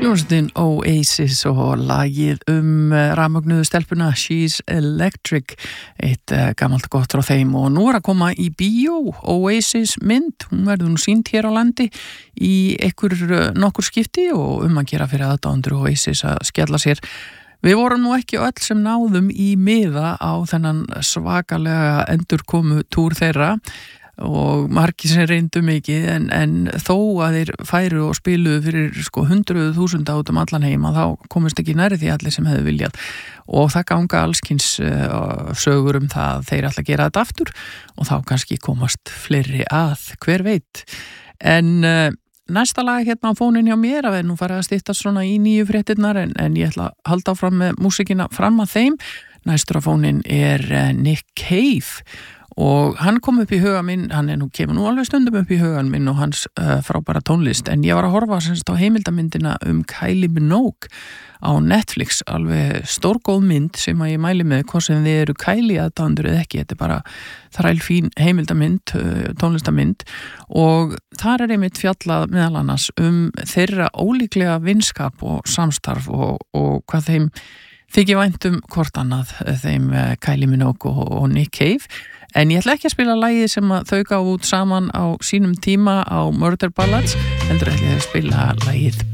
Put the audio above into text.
Hljómsveitin Oasis og lagið rafmögnuðu stelpuna She's Electric, eitt gamalt gott frá þeim og nú að koma í bíó Oasis mynd, hún verður nú sýnd hér á landi í nokkur skipti og að gera fyrir aðdáendur Oasis að skella sér. Við vorum nú ekki öll sem náðum í miða á þennan svakalega endurkomu túr þeirra og margir sem reyndu mikið en þó að þeir færu og spiluðu fyrir 100.000 út allan heim að þá komist ekki nærri því allir sem hefðu viljað og það ganga allskins sögur það að þeir ætla að gera þetta aftur og þá kannski komast fleiri að, hver veit. En næsta lag hérna á fónin hjá mér að við nú farið að styttast svona í nýju fréttirnar en ég ætla að halda áfram með músíkina fram að þeim. Næstur á fónin Nick Cave og hann kom upp í huga minn, kemur nú alveg stundum upp í hugan minn og hans frábæra tónlist, en ég var að horfa semst á heimildamyndina Kylie Minogue á Netflix, alveg stórgóð mynd sem að ég mæli með hvort sem þið eru Kylie aðdáendur eða ekki, þetta bara þrælfín heimildamynd, tónlistamynd og þar einmitt fjallað meðal annars þeirra ólíklega vinskap og samstarf og hvað þeim þykir vænt hvort annað þeim Kylie Minogue og Nick Cave. En ég ætla ekki að spila lagið sem að þau gáfu út saman á sínum tíma á Murder Ballads, heldur ætla ég að spila lagið